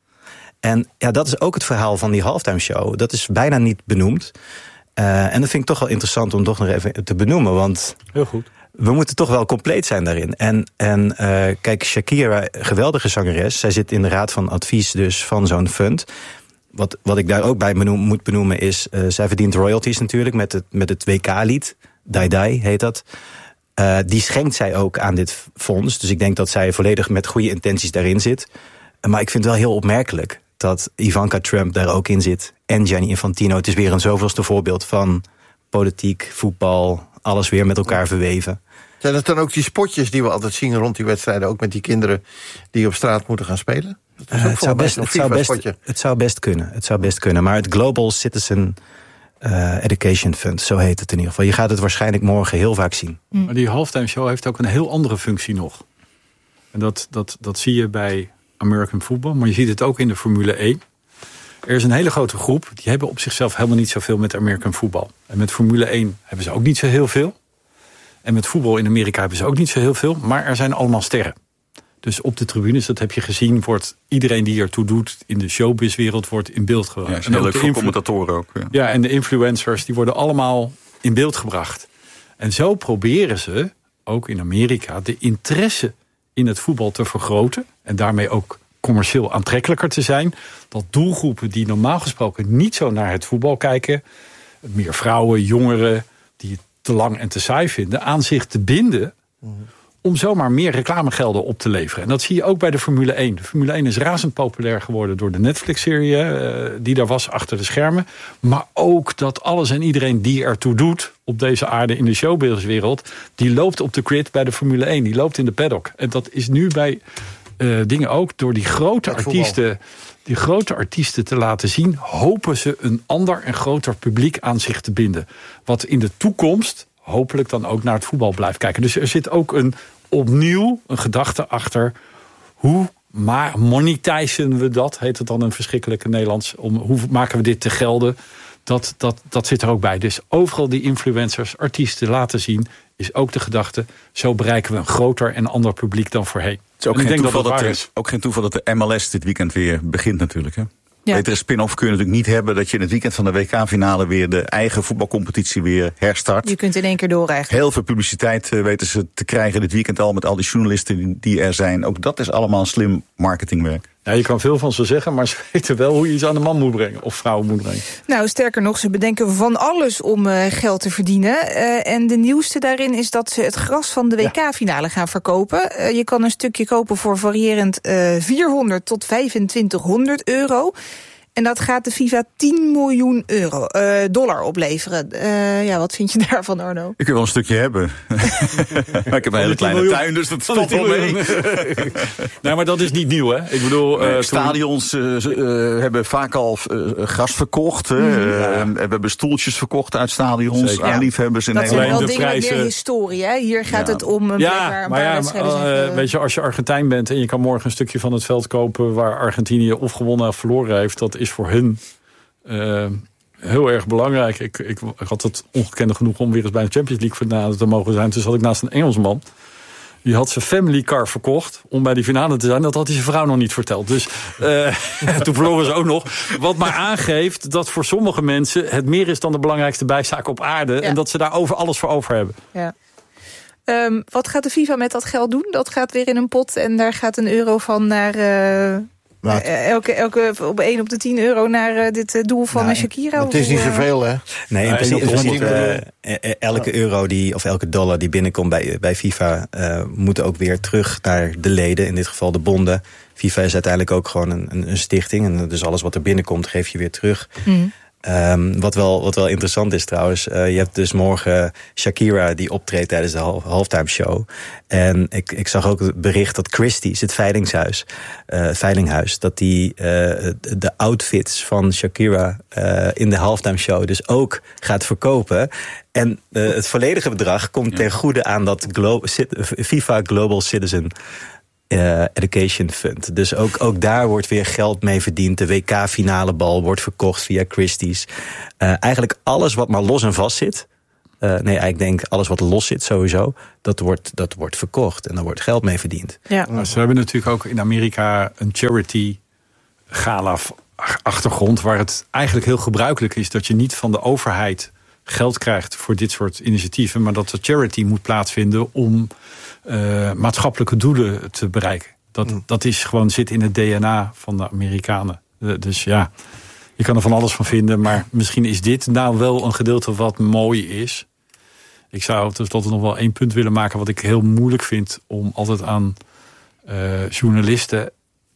En ja, dat is ook het verhaal van die halftime show. Dat is bijna niet benoemd. Uh, en dat vind ik toch wel interessant om toch nog even te benoemen. Want heel goed. We moeten toch wel compleet zijn daarin. En, en uh, kijk, Shakira, geweldige zangeres. Zij zit in de raad van advies dus van zo'n fund. Wat, wat ik daar ook bij benoem, moet benoemen is, Uh, zij verdient royalties natuurlijk met het, met het W K-lied. Dai Dai heet dat. Uh, die schenkt zij ook aan dit fonds. Dus ik denk dat zij volledig met goede intenties daarin zit. Uh, maar ik vind het wel heel opmerkelijk dat Ivanka Trump daar ook in zit. En Gianni Infantino. Het is weer een zoveelste voorbeeld van politiek, voetbal, alles weer met elkaar verweven. Zijn dat dan ook die spotjes die we altijd zien rond die wedstrijden, ook met die kinderen die op straat moeten gaan spelen? Dat is ook uh, het, zou best, het, zou best, het zou best kunnen. Het zou best kunnen. Maar het Global Citizen uh, Education Fund, zo heet het in ieder geval. Je gaat het waarschijnlijk morgen heel vaak zien. Maar die halftime show heeft ook een heel andere functie nog. En dat, dat, dat zie je bij American football, maar je ziet het ook in de Formule één. Er is een hele grote groep, die hebben op zichzelf helemaal niet zoveel met American football. En met Formule één hebben ze ook niet zo heel veel. En met voetbal in Amerika hebben ze ook niet zo heel veel. Maar er zijn allemaal sterren. Dus op de tribunes, dat heb je gezien, wordt iedereen die ertoe doet in de showbizwereld wordt in beeld gebracht. Ja, en heel leuk voor commentatoren ook. Ja. ja, en de influencers, die worden allemaal in beeld gebracht. En zo proberen ze, ook in Amerika, de interesse in het voetbal te vergroten. En daarmee ook commercieel aantrekkelijker te zijn. Dat doelgroepen die normaal gesproken niet zo naar het voetbal kijken, meer vrouwen, jongeren, die het te lang en te saai vinden, aan zich te binden om zomaar meer reclamegelden op te leveren. En dat zie je ook bij de Formule één. De Formule één is razend populair geworden door de Netflix-serie uh, die daar was achter de schermen. Maar ook dat alles en iedereen die ertoe doet op deze aarde in de showbizwereld, die loopt op de grid bij de Formule één. Die loopt in de paddock. En dat is nu bij uh, dingen ook door die grote artiesten, die grote artiesten te laten zien, hopen ze een ander en groter publiek aan zich te binden. Wat in de toekomst hopelijk dan ook naar het voetbal blijft kijken. Dus er zit ook een opnieuw een gedachte achter. Hoe monetizen we dat? Heet het dan een verschrikkelijke Nederlands? Om, hoe maken we dit te gelden? Dat, dat, dat zit er ook bij. Dus overal die influencers, artiesten laten zien, is ook de gedachte, zo bereiken we een groter en ander publiek dan voorheen. Het is ook, geen toeval, dat dat, dat is. ook geen toeval dat de M L S dit weekend weer begint natuurlijk, hè? Ja. Betere spin-off kun je natuurlijk niet hebben dat je in het weekend van de W K-finale weer de eigen voetbalcompetitie weer herstart. Je kunt in één keer door eigenlijk. Heel veel publiciteit uh, weten ze te krijgen dit weekend al met al die journalisten die, die er zijn. Ook dat is allemaal slim marketingwerk. Ja, je kan veel van ze zeggen, maar ze weten wel hoe je iets aan de man moet brengen of vrouw moet brengen. Nou, sterker nog, ze bedenken van alles om uh, geld te verdienen. Uh, en de nieuwste daarin is dat ze het gras van de W K-finale gaan verkopen. Uh, je kan een stukje kopen voor variërend uh, vierhonderd tot vijfentwintighonderd euro. En dat gaat de FIFA tien miljoen euro, uh, dollar opleveren. Uh, ja, wat vind je daarvan, Arno? Ik wil wel een stukje hebben. Maar ik heb een hele kleine miljoen. tuin, dus dat valt wel mee. Nee, maar dat is niet nieuw, hè? Ik bedoel, uh, stadions uh, uh, hebben vaak al uh, gras verkocht. Mm. Uh, ja. We hebben stoeltjes verkocht uit stadions Zeker. aan ja. liefhebbers. In dat Nederland. zijn wel dingen prijzen. met meer historie, hè? Hier gaat ja. het om een ja, plek waar een maar paar ja, wedstrijden uh, zijn. Weet je, als je Argentijn bent en je kan morgen een stukje van het veld kopen waar Argentinië of gewonnen of verloren heeft, dat is voor hun Uh, heel erg belangrijk. Ik, ik, ik had het ongekende genoeg om weer eens bij de Champions League finale te mogen zijn. Dus zat ik naast een Engelsman. Die had zijn family car verkocht om bij die finale te zijn. Dat had hij zijn vrouw nog niet verteld. Dus uh, toen verloren ze ook nog. Wat maar aangeeft dat voor sommige mensen het meer is dan de belangrijkste bijzaak op aarde. Ja. En dat ze daar over alles voor over hebben. Ja. Um, wat gaat de FIFA met dat geld doen? Dat gaat weer in een pot en daar gaat een euro van naar Uh... Uh, elke, elke op één op de tien euro naar uh, dit uh, doel van nou, Shakira. Het is niet zoveel, hè? Nee, in principe is niet, uh, elke euro die, of elke dollar die binnenkomt bij, bij FIFA uh, moet ook weer terug naar de leden, in dit geval de bonden. FIFA is uiteindelijk ook gewoon een, een, een stichting. En dus alles wat er binnenkomt geef je weer terug. Mm. Um, wat, wel, wat wel interessant is trouwens, uh, je hebt dus morgen Shakira die optreedt tijdens de half, halftime show. En ik, ik zag ook het bericht dat Christie's, het veilingshuis, uh, veilinghuis, dat die uh, de outfits van Shakira uh, in de halftime show dus ook gaat verkopen. En uh, het volledige bedrag komt ja. ten goede aan dat Glo- FIFA Global Citizen Uh, Education Fund. Dus ook, ook daar wordt weer geld mee verdiend. De W K-finale bal wordt verkocht via Christie's. Uh, eigenlijk alles wat maar los en vast zit. Uh, nee, eigenlijk denk alles wat los zit sowieso. Dat wordt, dat wordt verkocht en daar wordt geld mee verdiend. Ja. Nou, ze hebben natuurlijk ook in Amerika een charity gala achtergrond, waar het eigenlijk heel gebruikelijk is dat je niet van de overheid geld krijgt voor dit soort initiatieven, maar dat de charity moet plaatsvinden om uh, maatschappelijke doelen te bereiken. Dat, mm. dat is gewoon, zit in het D N A van de Amerikanen. Uh, dus ja, je kan er van alles van vinden, maar misschien is dit nou wel een gedeelte wat mooi is. Ik zou tenslotte nog wel één punt willen maken wat ik heel moeilijk vind om altijd aan uh, journalisten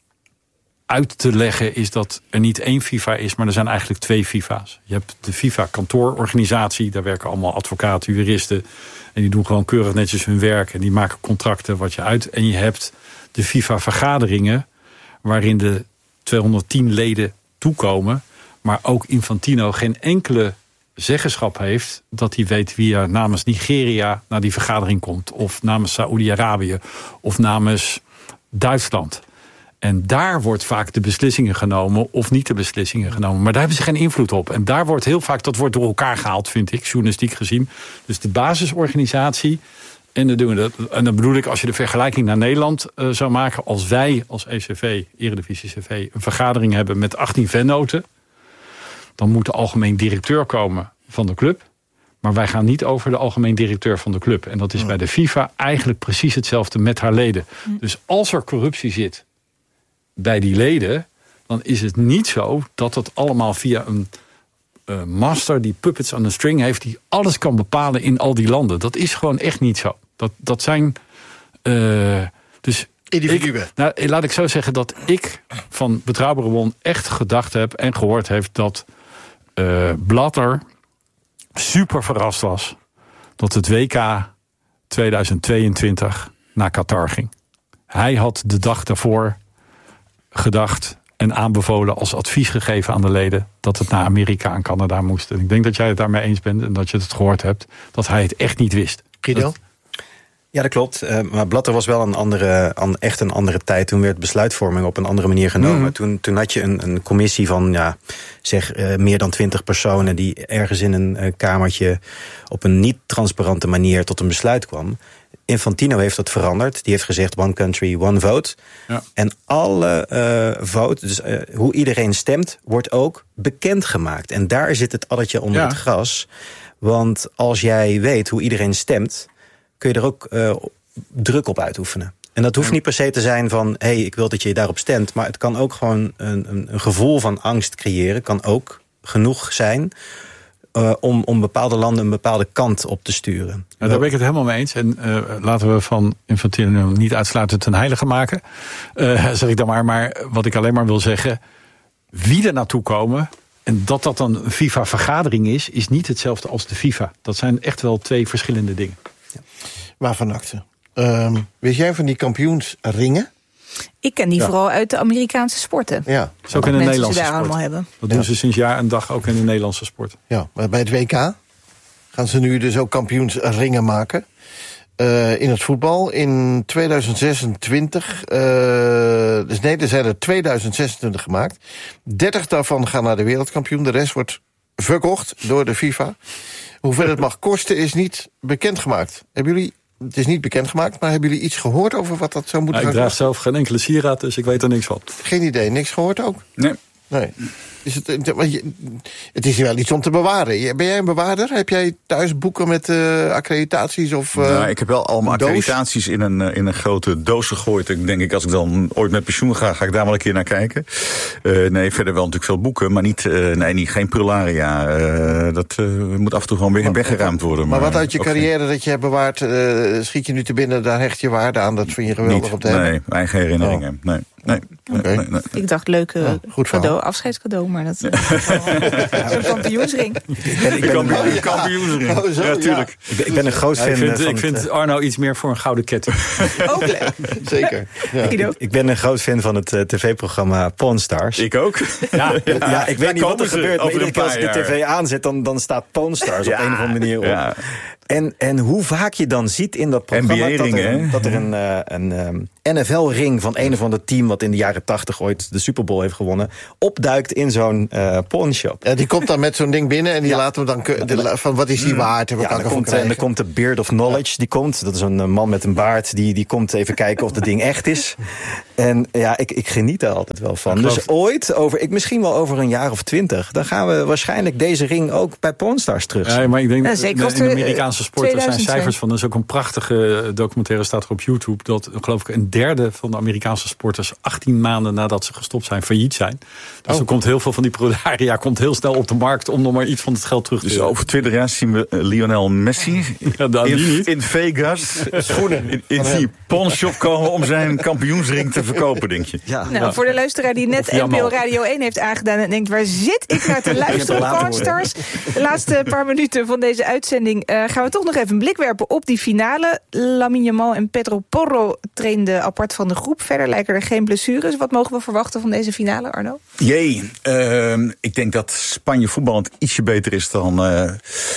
uit te leggen, is dat er niet één FIFA is, maar er zijn eigenlijk twee FIFA's. Je hebt de FIFA-kantoororganisatie, daar werken allemaal advocaten, juristen, en die doen gewoon keurig netjes hun werk en die maken contracten wat je uit. En je hebt de FIFA-vergaderingen, waarin de tweehonderdtien leden toekomen, maar ook Infantino geen enkele zeggenschap heeft dat hij weet wie er namens Nigeria naar die vergadering komt, of namens Saoedi-Arabië, of namens Duitsland. En daar wordt vaak de beslissingen genomen of niet de beslissingen genomen. Maar daar hebben ze geen invloed op. En daar wordt heel vaak, dat wordt door elkaar gehaald, vind ik, journalistiek gezien. Dus de basisorganisatie, en dan doen we dat. En dan bedoel ik, als je de vergelijking naar Nederland uh, zou maken, als wij als E C V, Eredivisie C V, een vergadering hebben met achttien vennoten, dan moet de algemeen directeur komen van de club. Maar wij gaan niet over de algemeen directeur van de club. En dat is bij de FIFA eigenlijk precies hetzelfde met haar leden. Dus als er corruptie zit bij die leden, dan is het niet zo dat het allemaal via een uh, master die puppets on a string heeft, die alles kan bepalen in al die landen. Dat is gewoon echt niet zo. Dat, dat zijn uh, dus individuen. Ik, nou, laat ik zo zeggen dat ik van Betrouwbare Bron echt gedacht heb en gehoord heeft dat uh, Blatter super verrast was dat het W K tweeduizend tweeëntwintig naar Qatar ging. Hij had de dag daarvoor gedacht en aanbevolen als advies gegeven aan de leden dat het naar Amerika en Canada moest. En ik denk dat jij het daarmee eens bent en dat je het gehoord hebt, dat hij het echt niet wist. Guido? Dat, Ja, dat klopt. Uh, maar Blatter was wel een andere, an, echt een andere tijd. Toen werd besluitvorming op een andere manier genomen. Mm. Toen, toen had je een, een commissie van ja, zeg, uh, meer dan twintig personen die ergens in een uh, kamertje op een niet transparante manier tot een besluit kwam. Infantino heeft dat veranderd. Die heeft gezegd one country, one vote. Ja. En alle uh, vote, dus uh, hoe iedereen stemt, wordt ook bekendgemaakt. En daar zit het addertje onder ja. het gras. Want als jij weet hoe iedereen stemt, kun je er ook uh, druk op uitoefenen. En dat hoeft ja. niet per se te zijn van, hé, hey, ik wil dat je daarop stemt. Maar het kan ook gewoon een, een, een gevoel van angst creëren. Kan ook genoeg zijn Uh, om, om bepaalde landen een bepaalde kant op te sturen. Ja, daar ben ik het helemaal mee eens. En uh, laten we van Infantino niet uitsluitend een heilige maken. Uh, zeg ik dan maar. Maar wat ik alleen maar wil zeggen, wie er naartoe komen en dat dat dan een FIFA-vergadering is, is niet hetzelfde als de FIFA. Dat zijn echt wel twee verschillende dingen. Ja. Waarvan acte? Uh, weet jij van die kampioensringen? Ik ken die ja. vooral uit de Amerikaanse sporten. Ja, zo ook in de Nederlandse daar sport. allemaal hebben. Dat doen ja. ze sinds jaar en dag ook in de Nederlandse sport. Ja, maar bij het W K gaan ze nu dus ook kampioensringen maken. Uh, in het voetbal. In tweeduizend zesentwintig. Uh, dus nee, er zijn er tweeduizend zesentwintig gemaakt. dertig daarvan gaan naar de wereldkampioen. De rest wordt verkocht door de FIFA. Hoeveel het mag kosten is niet bekendgemaakt. Hebben jullie... Het is niet bekendgemaakt, maar hebben jullie iets gehoord over wat dat zou moeten ja, gaan Ik draag zelf geen enkele sieraad, dus ik weet er niks van. Geen idee, niks gehoord ook? Nee. Nee. Is het, het is wel iets om te bewaren. Ben jij een bewaarder? Heb jij thuis boeken met uh, accreditaties? Of, uh, nou, ik heb wel allemaal accreditaties in een, in een grote doos gegooid. Ik denk ik, als ik dan ooit met pensioen ga, ga ik daar wel een keer naar kijken. Uh, nee, verder wel natuurlijk veel boeken, maar niet, uh, nee, niet geen prularia. Uh, dat uh, moet af en toe gewoon weer weggeruimd worden. Maar, maar wat uit je carrière geen... dat je hebt bewaard, uh, schiet je nu te binnen, daar hecht je waarde aan. Dat vind je geweldig niet, op te hebben? Nee, eigen herinneringen. Oh. Nee. Nee. Nee, nee, nee. Ik dacht, leuke ja, goed cadeau, afscheidscadeau, maar dat is een kampioensring. Ik ben, ik ben, Kampioen, ja. kampioensring. Oh, zo, ja, tuurlijk. Ik ben, ik ben een groot Ja, fan ik vind, van ik vind het, Arno iets meer voor een gouden ketting. Ook leuk. Zeker. Ja. ik, ik ben een groot fan van het uh, tv-programma Pawn Stars. Ik ook. Ja, ja, ja, ik weet Daar niet wat komen er ze gebeurt, maar over iedere een keer als ik paar de tv jaar. aanzet, dan, dan staat Pawn Stars op Ja, een of andere manier op. ja. En, en hoe vaak je dan ziet in dat programma N B A dat er, ringen, hè? dat er een, uh, een um, N F L-ring van een of ander team wat in de jaren tachtig ooit de Super Bowl heeft gewonnen, opduikt in zo'n uh, pawnshop. Ja, die komt dan met zo'n ding binnen en die Ja. laten we dan ke- de, van wat is die waard en wat Ja, kan ik dan ervan komt, uh, krijgen. dan komt de Beard of Knowledge, die komt. Dat is een uh, man met een baard, die, die komt even kijken of het ding echt is. En ja, ik, ik geniet daar altijd wel van. Dus ooit, over, ik, misschien wel over een jaar of twintig, dan gaan we waarschijnlijk deze ring ook bij Pawn Stars terug. Ja, maar ik denk Ja, dat zeker in als de er, Amerikaanse sport, er zijn tweeduizend cijfers van. Er is ook een prachtige documentaire, staat er op YouTube, dat geloof ik een derde van de Amerikaanse sporters achttien maanden nadat ze gestopt zijn, failliet zijn. Dus Oh. er komt heel veel van die Prodaria komt heel snel op de markt om nog maar iets van het geld terug te Dus winnen. over twintig jaar zien we uh, Lionel Messi Ja, dan die in, niet. in Vegas schoenen in, in die pawnshop komen om zijn kampioensring te verkopen, denk je. Ja. Nou, voor de luisteraar die net Of N P O Jamal. Radio één heeft aangedaan en denkt, waar zit ik naar te luisteren, later Pawn Stars? De laatste paar minuten van deze uitzending uh, gaan we toch nog even een blik werpen op die finale. Lamine Yamal en Pedro Porro trainden apart van de groep. Verder lijken er geen blessures. Wat mogen we verwachten van deze finale, Arno? Jee, uh, ik denk dat Spanje voetballend ietsje beter is dan... Uh,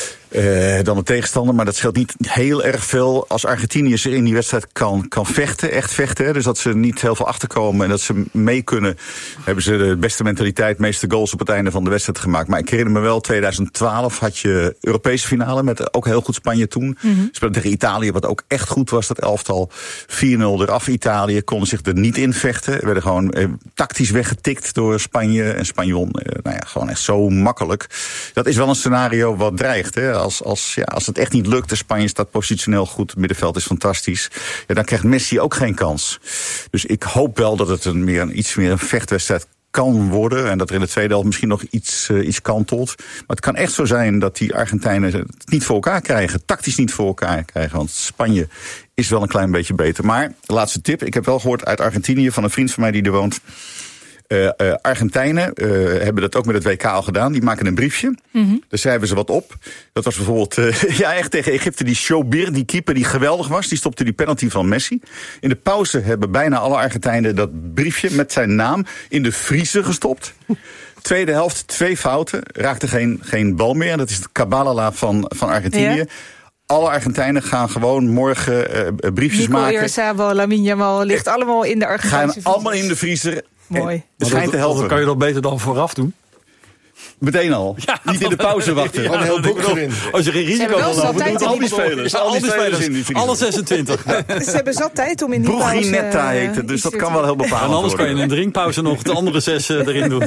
Uh, dan de tegenstander, maar dat scheelt niet heel erg veel. Als Argentinië zich in die wedstrijd kan, kan vechten, echt vechten, hè, dus dat ze niet heel veel achterkomen en dat ze mee kunnen, hebben ze de beste mentaliteit, meeste goals op het einde van de wedstrijd gemaakt. Maar ik herinner me wel, twintig twaalf had je Europese finale met ook heel goed Spanje toen. Mm-hmm. Speelden tegen Italië, wat ook echt goed was, dat elftal. vier nul eraf Italië, konden zich er niet in vechten. Werden gewoon eh, tactisch weggetikt door Spanje. En Spanje won, eh, nou ja, gewoon echt zo makkelijk. Dat is wel een scenario wat dreigt, hè. Als, als, ja, als het echt niet lukt, de Spanje staat positioneel goed, het middenveld is fantastisch, ja, dan krijgt Messi ook geen kans. Dus ik hoop wel dat het een, meer een, iets meer een vechtwedstrijd kan worden en dat er in de tweede helft misschien nog iets, uh, iets kantelt. Maar het kan echt zo zijn dat die Argentijnen het niet voor elkaar krijgen, tactisch niet voor elkaar krijgen, want Spanje is wel een klein beetje beter. Maar, de laatste tip, ik heb wel gehoord uit Argentinië van een vriend van mij die er woont. Uh, uh, Argentijnen uh, hebben dat ook met het W K al gedaan. Die maken een briefje. Mm-hmm. Daar schrijven ze wat op. Dat was bijvoorbeeld uh, ja, echt tegen Egypte. Die Shobir, die keeper die geweldig was. Die stopte die penalty van Messi. In de pauze hebben bijna alle Argentijnen dat briefje met zijn naam in de vriezer gestopt. Tweede helft, twee fouten. Raakte geen, geen bal meer. Dat is het Kabbalah van, van Argentinië. Ja. Alle Argentijnen gaan gewoon morgen uh, briefjes Nico maken. Oyarzabal, Lamine Yamal ligt uh, allemaal in de Argentijnse Gaan vriezer. allemaal in de vriezer. Mooi. Het schijnt te helpen. Dan kan je dat beter dan vooraf doen. Meteen al. Ja, niet in de pauze wachten. Gewoon ja, een heel boek erin. Als je geen risico wil lopen, al die spelers. Al die spelers in die vriezer. Alle zesentwintig. Ze hebben zat tijd om in die pauze... Bruginetta heet het, dus dat kan wel heel bepalend En anders worden. kan je in een drinkpauze nog de andere zes uh, erin doen.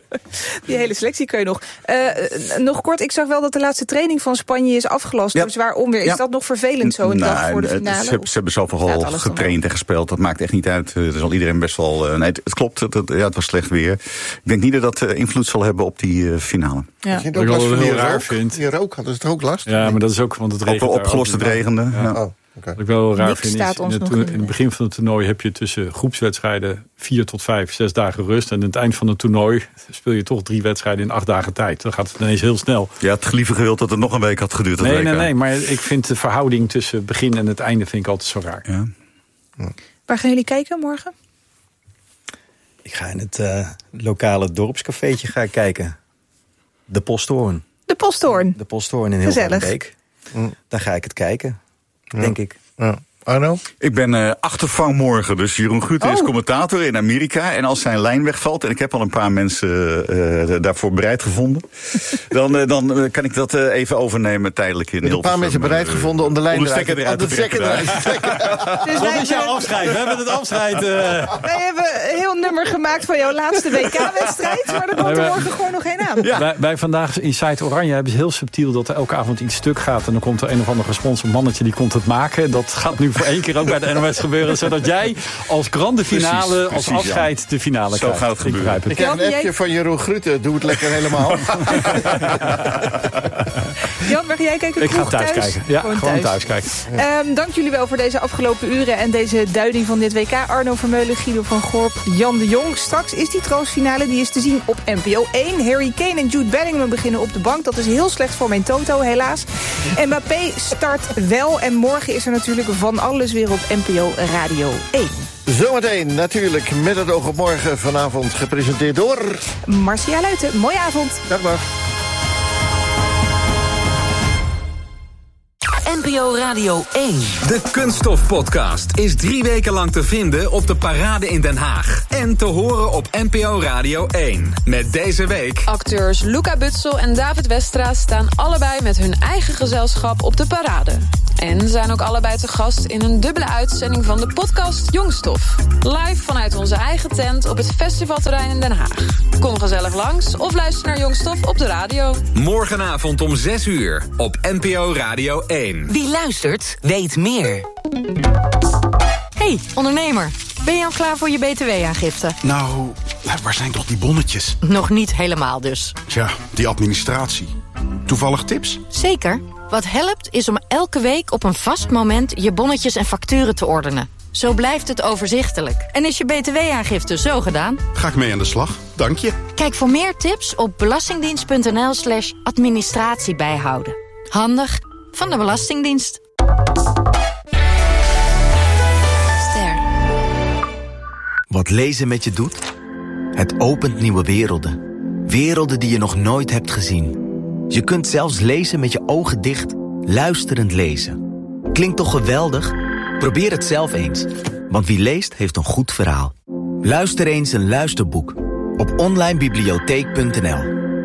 Die hele selectie kun je nog. Uh, nog kort, ik zag wel dat de laatste training van Spanje is afgelast. Ja. Door zwaar onweer. Is ja. dat nog vervelend zo een nou, dag voor de finale? Ze, ze hebben zoveel al getraind en gespeeld. Dat maakt echt niet uit. Er zal iedereen best wel... Uh, nee, het, het klopt, het, het, ja, het was slecht weer. Ik denk niet dat dat uh, invloed zal hebben op die uh, finale. Ja. Je ook last van die rook? Vind. Die rook, hadden ze er ook last? Ja, maar dat is ook, want het regent. Op, opgelost het regende. Ja. Oh, okay. Wat ik wel raar Niks vind is, in het, in het begin van het toernooi heb je tussen groepswedstrijden vier tot vijf, zes dagen rust. En aan het eind van het toernooi speel je toch drie wedstrijden in acht dagen tijd. Dan gaat het ineens heel snel. Ja, het liever gewild dat het nog een week had geduurd. Nee, nee, nee, maar ik vind de verhouding tussen het begin en het einde vind ik altijd zo raar. Ja. Ja. Waar gaan jullie kijken morgen? Ik ga in het uh, lokale dorpscafeetje gaan kijken. De Posthoorn. De Posthoorn. De Posthoorn in Hilvarenbeek. Mm. Daar ga ik het kijken, ja. denk ik. Ja. Arno? Ik ben uh, achtervang morgen, dus Jeroen Guter oh. is commentator in Amerika. En als zijn lijn wegvalt, en ik heb al een paar mensen uh, daarvoor bereid gevonden... dan, uh, dan uh, kan ik dat uh, even overnemen tijdelijk in Hilversum. Een paar mensen bereid gevonden om de lijn eruit te trekken. Dus wat is jouw afscheid? We hebben het afscheid. Uh... Wij hebben een heel nummer gemaakt van jouw laatste W K-wedstrijd... maar er komt er morgen gewoon nog één aan. Ja. Bij, bij vandaag Inside Oranje hebben ze heel subtiel dat er elke avond iets stuk gaat... en dan komt er een of ander gesponsord mannetje die komt het maken. Dat gaat nu voor één keer ook bij de N O S gebeuren. Zodat jij als grande finale, precies, precies, als afscheid, ja. de finale Zo krijgt. gaat het gebeuren. Ik, ik krijg een appje jij... van Jeroen Grutte. Doe het lekker helemaal. Jan, mag jij kijken? Ik ga thuis, thuis kijken. Ja, gewoon, gewoon thuis, thuis kijken. Ja. Um, dank jullie wel voor deze afgelopen uren en deze duiding van dit W K. Arno Vermeulen, Guido van Gorp, Jan de Jong. Straks is die troostfinale, die is te zien op N P O één. Harry Kane en Jude Bellingham beginnen op de bank. Dat is heel slecht voor mijn Toto, helaas. Mbappé start wel en morgen is er natuurlijk van alles weer op N P O Radio één. Zometeen natuurlijk met het oog op morgen vanavond gepresenteerd door... Marcia Luiten. Mooie avond. Dag, dag. N P O Radio één. De Kunststof Podcast is drie weken lang te vinden op de Parade in Den Haag. En te horen op N P O Radio één. Met deze week... Acteurs Luca Butsel en David Westra staan allebei met hun eigen gezelschap op de Parade. En zijn ook allebei te gast in een dubbele uitzending van de podcast Jongstof. Live vanuit onze eigen tent op het festivalterrein in Den Haag. Kom gezellig langs of luister naar Jongstof op de radio. Morgenavond om zes uur op N P O Radio één. Wie luistert, weet meer. Hey, ondernemer. Ben je al klaar voor je B T W-aangifte? Nou, waar zijn toch die bonnetjes? Nog niet helemaal dus. Tja, die administratie. Toevallig tips? Zeker. Wat helpt is om elke week op een vast moment je bonnetjes en facturen te ordenen. Zo blijft het overzichtelijk. En is je B T W-aangifte zo gedaan? Ga ik mee aan de slag, dank je. Kijk voor meer tips op belastingdienst.nl slash administratie bijhouden. Handig van de Belastingdienst. Ster. Wat lezen met je doet? Het opent nieuwe werelden. Werelden die je nog nooit hebt gezien. Je kunt zelfs lezen met je ogen dicht, luisterend lezen. Klinkt toch geweldig? Probeer het zelf eens. Want wie leest, heeft een goed verhaal. Luister eens een luisterboek op onlinebibliotheek punt n l.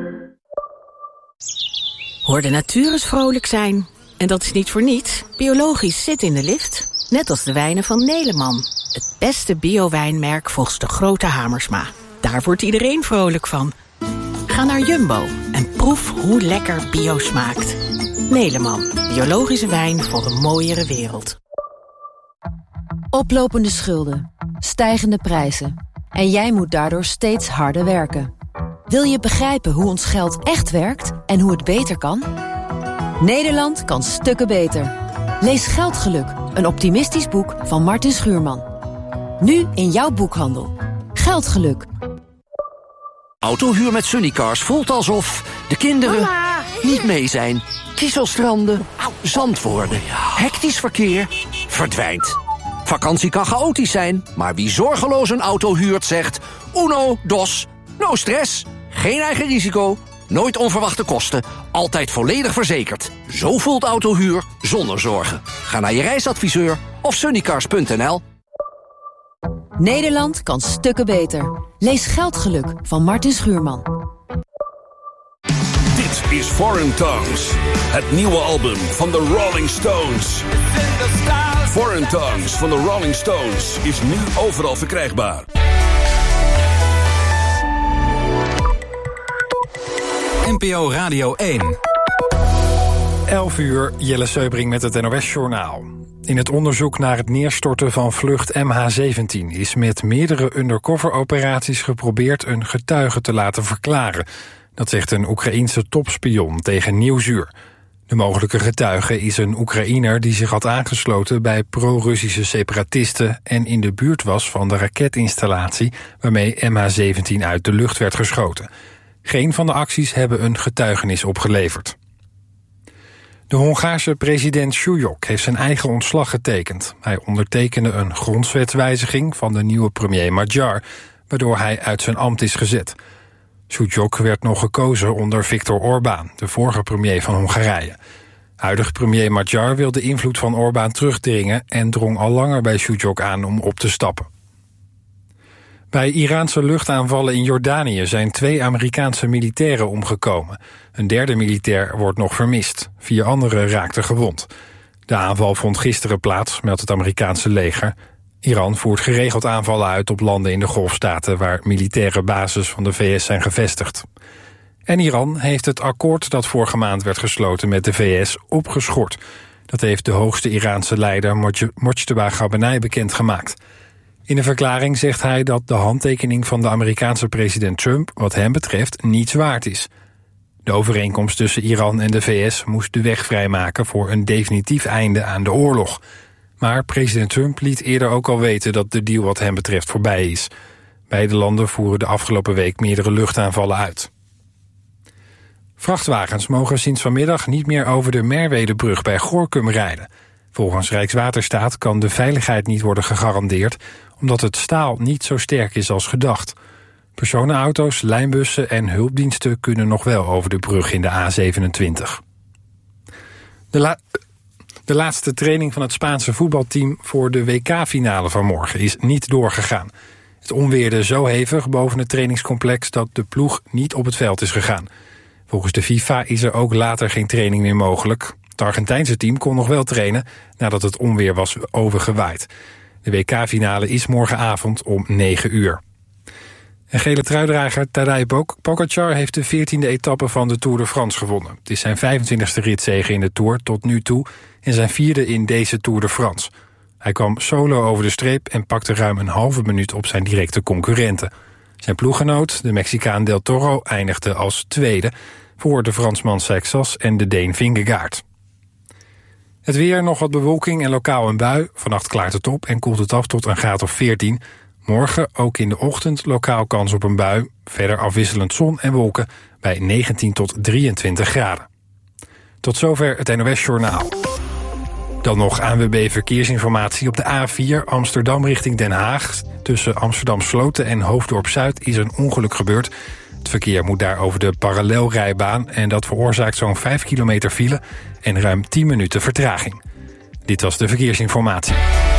Hoor de natuur eens vrolijk zijn. En dat is niet voor niets. Biologisch zit in de lift. Net als de wijnen van Neleman. Het beste bio-wijnmerk volgens de grote Hamersma. Daar wordt iedereen vrolijk van. Ga naar Jumbo en proef hoe lekker bio smaakt. Neleman, biologische wijn voor een mooiere wereld. Oplopende schulden, stijgende prijzen. En jij moet daardoor steeds harder werken. Wil je begrijpen hoe ons geld echt werkt en hoe het beter kan? Nederland kan stukken beter. Lees Geldgeluk, een optimistisch boek van Martin Schuurman. Nu in jouw boekhandel. Geldgeluk. Autohuur met Sunnycars voelt alsof de kinderen Mama. niet mee zijn. Kieselstranden, zand worden, hectisch verkeer verdwijnt. Vakantie kan chaotisch zijn, maar wie zorgeloos een auto huurt zegt... Uno, dos, no stress, geen eigen risico, nooit onverwachte kosten... altijd volledig verzekerd. Zo voelt autohuur zonder zorgen. Ga naar je reisadviseur of sunnycars punt n l. Nederland kan stukken beter. Lees Geldgeluk van Martin Schuurman. Dit is Foreign Tongues, het nieuwe album van de Rolling Stones. Foreign Tongues van de Rolling Stones is nu overal verkrijgbaar. N P O Radio één. elf uur, Jelle Seubring met het N O S-journaal. In het onderzoek naar het neerstorten van vlucht M H zeventien... is met meerdere undercover-operaties geprobeerd een getuige te laten verklaren. Dat zegt een Oekraïense topspion tegen Nieuwsuur. De mogelijke getuige is een Oekraïner die zich had aangesloten bij pro-Russische separatisten... en in de buurt was van de raketinstallatie waarmee M H zeventien uit de lucht werd geschoten. Geen van de acties hebben een getuigenis opgeleverd. De Hongaarse president Súlyog heeft zijn eigen ontslag getekend. Hij ondertekende een grondwetswijziging van de nieuwe premier Magyar, waardoor hij uit zijn ambt is gezet. Súlyog werd nog gekozen onder Viktor Orbán, de vorige premier van Hongarije. Huidige premier Magyar wil de invloed van Orbán terugdringen en drong al langer bij Súlyog aan om op te stappen. Bij Iraanse luchtaanvallen in Jordanië zijn twee Amerikaanse militairen omgekomen. Een derde militair wordt nog vermist. Vier anderen raakten gewond. De aanval vond gisteren plaats, meldt het Amerikaanse leger. Iran voert geregeld aanvallen uit op landen in de Golfstaten waar militaire bases van de V S zijn gevestigd. En Iran heeft het akkoord dat vorige maand werd gesloten met de V S opgeschort. Dat heeft de hoogste Iraanse leider Mojtaba Khamenei bekendgemaakt. In een verklaring zegt hij dat de handtekening van de Amerikaanse president Trump wat hem betreft niets waard is. De overeenkomst tussen Iran en de V S moest de weg vrijmaken voor een definitief einde aan de oorlog. Maar president Trump liet eerder ook al weten dat de deal wat hem betreft voorbij is. Beide landen voeren de afgelopen week meerdere luchtaanvallen uit. Vrachtwagens mogen sinds vanmiddag niet meer over de Merwedebrug bij Gorinchem rijden. Volgens Rijkswaterstaat kan de veiligheid niet worden gegarandeerd, omdat het staal niet zo sterk is als gedacht. Personenauto's, lijnbussen en hulpdiensten kunnen nog wel over de brug in de A zevenentwintig. De, la- de laatste training van het Spaanse voetbalteam voor de W K-finale van morgen is niet doorgegaan. Het onweerde zo hevig boven het trainingscomplex dat de ploeg niet op het veld is gegaan. Volgens de FIFA is er ook later geen training meer mogelijk. Het Argentijnse team kon nog wel trainen nadat het onweer was overgewaaid. De W K-finale is morgenavond om negen uur. En gele truidrager Tadej Pogačar heeft de veertiende etappe van de Tour de France gewonnen. Het is zijn vijfentwintigste ritzege in de Tour tot nu toe en zijn vierde in deze Tour de France. Hij kwam solo over de streep en pakte ruim een halve minuut op zijn directe concurrenten. Zijn ploeggenoot, de Mexicaan Del Toro, eindigde als tweede voor de Fransman Seixas en de Deen Vingegaard. Het weer, nog wat bewolking en lokaal een bui. Vannacht klaart het op en koelt het af tot een graad of veertien. Morgen ook in de ochtend lokaal kans op een bui. Verder afwisselend zon en wolken bij negentien tot drieëntwintig graden. Tot zover het N O S-journaal. Dan nog A N W B Verkeersinformatie op de A vier Amsterdam richting Den Haag. Tussen Amsterdam Sloten en Hoofddorp Zuid is een ongeluk gebeurd. Het verkeer moet daar over de parallelrijbaan en dat veroorzaakt zo'n vijf kilometer file en ruim tien minuten vertraging. Dit was de verkeersinformatie.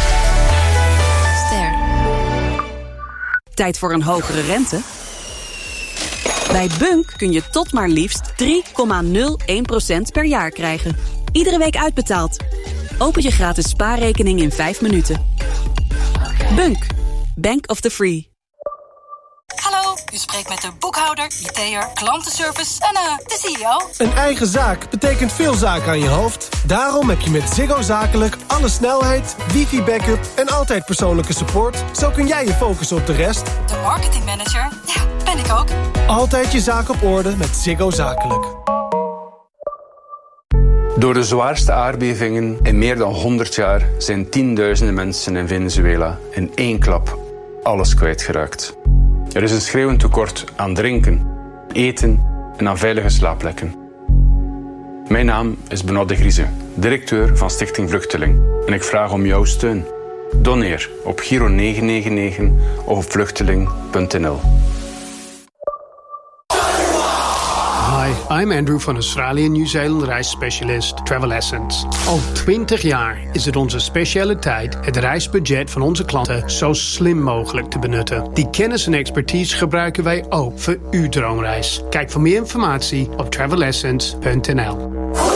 Ster. Tijd voor een hogere rente? Bij Bunk kun je tot maar liefst drie komma nul één procent per jaar krijgen. Iedere week uitbetaald. Open je gratis spaarrekening in vijf minuten. Bunk. Bank of the Free. Hallo, u spreekt met de boekhouder, I T'er, klantenservice en uh, de C E O. Een eigen zaak betekent veel zaken aan je hoofd. Daarom heb je met Ziggo Zakelijk alle snelheid, wifi-backup en altijd persoonlijke support. Zo kun jij je focussen op de rest. De marketingmanager, ja, ben ik ook. Altijd je zaak op orde met Ziggo Zakelijk. Door de zwaarste aardbevingen in meer dan honderd jaar zijn tienduizenden mensen in Venezuela in één klap alles kwijtgeraakt. Er is een schreeuwend tekort aan drinken, eten en aan veilige slaapplekken. Mijn naam is Benoît de Grieze, directeur van Stichting Vluchteling. En ik vraag om jouw steun. Doneer op Giro negen negen negen of op vluchteling punt n l. Hi, I'm Andrew van Australië Nieuw-Zeeland reisspecialist Travel Essence. Al twintig jaar is het onze specialiteit het reisbudget van onze klanten zo slim mogelijk te benutten. Die kennis en expertise gebruiken wij ook voor uw droomreis. Kijk voor meer informatie op travel essence punt n l.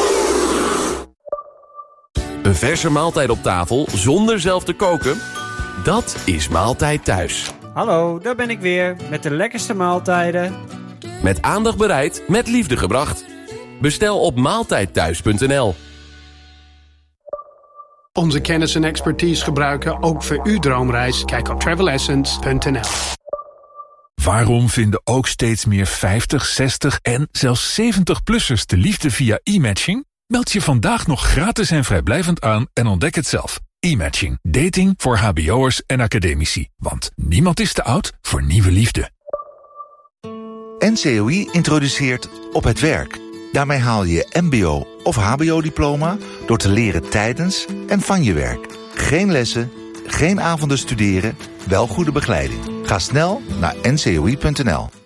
Een verse maaltijd op tafel zonder zelf te koken? Dat is Maaltijd Thuis. Hallo, daar ben ik weer met de lekkerste maaltijden. Met aandacht bereid, met liefde gebracht. Bestel op maaltijdthuis punt n l. Onze kennis en expertise gebruiken ook voor uw droomreis. Kijk op travel essence punt n l. Waarom vinden ook steeds meer vijftig, zestig en zelfs zeventig-plussers de liefde via e-matching? Meld je vandaag nog gratis en vrijblijvend aan en ontdek het zelf. E-matching. Dating voor hbo'ers en academici. Want niemand is te oud voor nieuwe liefde. N C O I introduceert Op het Werk. Daarmee haal je je mbo- of hbo-diploma door te leren tijdens en van je werk. Geen lessen, geen avonden studeren, wel goede begeleiding. Ga snel naar n c o i punt n l.